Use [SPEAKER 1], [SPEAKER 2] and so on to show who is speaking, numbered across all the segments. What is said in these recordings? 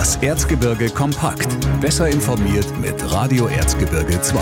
[SPEAKER 1] Das Erzgebirge kompakt. Besser informiert mit Radio Erzgebirge 2.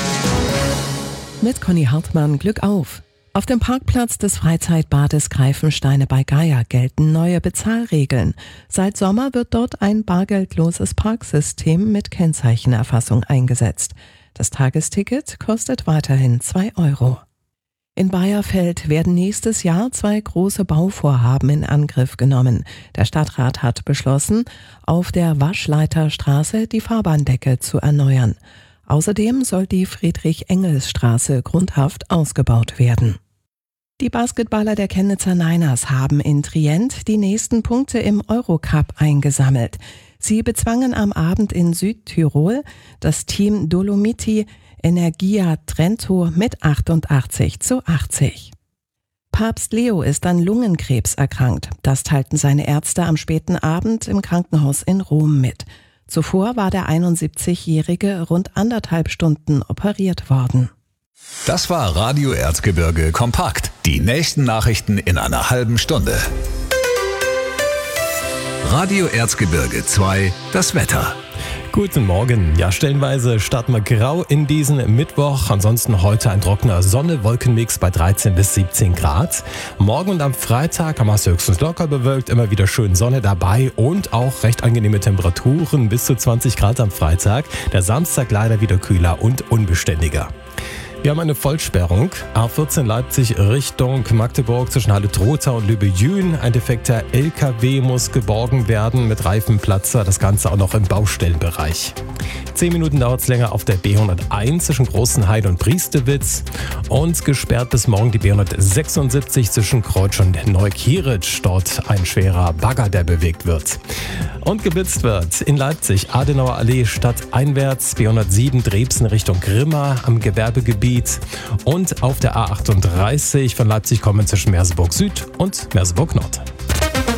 [SPEAKER 2] Mit Conny Hartmann, Glück auf! Auf dem Parkplatz des Freizeitbades Greifensteine bei Gaya gelten neue Bezahlregeln. Seit Sommer wird dort ein bargeldloses Parksystem mit Kennzeichenerfassung eingesetzt. Das Tagesticket kostet weiterhin 2 Euro. In Bayerfeld werden nächstes Jahr 2 große Bauvorhaben in Angriff genommen. Der Stadtrat hat beschlossen, auf der Waschleiterstraße die Fahrbahndecke zu erneuern. Außerdem soll die Friedrich-Engels-Straße grundhaft ausgebaut werden. Die Basketballer der Chemnitzer Niners haben in Trient die nächsten Punkte im Eurocup eingesammelt. Sie bezwangen am Abend in Südtirol das Team Dolomiti Energia Trento mit 88:80. Papst Leo ist an Lungenkrebs erkrankt. Das teilten seine Ärzte am späten Abend im Krankenhaus in Rom mit. Zuvor war der 71-Jährige rund 1,5 Stunden operiert worden.
[SPEAKER 1] Das war Radio Erzgebirge kompakt. Die nächsten Nachrichten in einer halben Stunde. Radio Erzgebirge 2, das Wetter.
[SPEAKER 3] Guten Morgen. Ja, stellenweise starten wir grau in diesen Mittwoch. Ansonsten heute ein trockener Sonne-Wolkenmix bei 13 bis 17 Grad. Morgen und am Freitag haben wir es höchstens locker bewölkt, immer wieder schön Sonne dabei und auch recht angenehme Temperaturen, bis zu 20 Grad am Freitag. Der Samstag leider wieder kühler und unbeständiger. Wir haben eine Vollsperrung. A14 Leipzig Richtung Magdeburg zwischen Halle-Trotha und Lübbe-Jühn. Ein defekter LKW muss geborgen werden mit Reifenplatzer. Das Ganze auch noch im Baustellenbereich. 10 Minuten dauert es länger auf der B101 zwischen Großenhain und Priestewitz. Und gesperrt bis morgen die B176 zwischen Kreutsch und Neukirch. Dort ein schwerer Bagger, der bewegt wird. Und geblitzt wird in Leipzig Adenauer Allee stadteinwärts, B107 Drebsen Richtung Grimma am Gewerbegebiet und auf der A38 von Leipzig kommen zwischen Merseburg Süd und Merseburg Nord.